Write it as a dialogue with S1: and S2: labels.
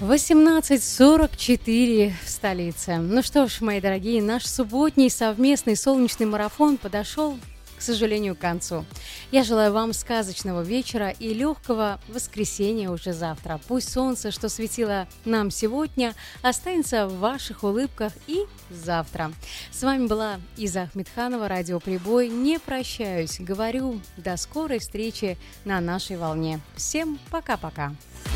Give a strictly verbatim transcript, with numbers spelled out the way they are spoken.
S1: восемнадцать сорок четыре в столице. Ну что ж, мои дорогие, наш субботний совместный солнечный марафон подошел, к сожалению, к концу. Я желаю вам сказочного вечера и легкого воскресенья уже завтра. Пусть солнце, что светило нам сегодня, останется в ваших улыбках и завтра. С вами была Иза Ахмедханова, радио Прибой. Не прощаюсь, говорю до скорой встречи на нашей волне. Всем пока-пока.